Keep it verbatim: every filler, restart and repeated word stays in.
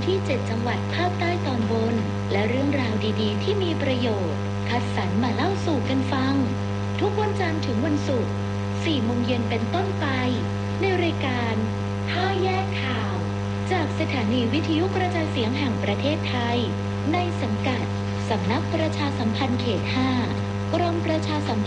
ที่เจ็ดจังหวัดภาคใต้ตอนบนและเรื่องราวดีๆที่มีประโยชน์คัดสรรมาเล่าสู่กันฟังทุกวันจันทร์ถึงวันศุกร์สี่โมงเย็นเป็นต้นไปในรายการห้าแยกข่าวจากสถานีวิทยุกระจายเสียงแห่งประเทศไทยในสังกัดสำนักประชาสัมพันธ์เขตห้ากรมประชาสัมพันธ์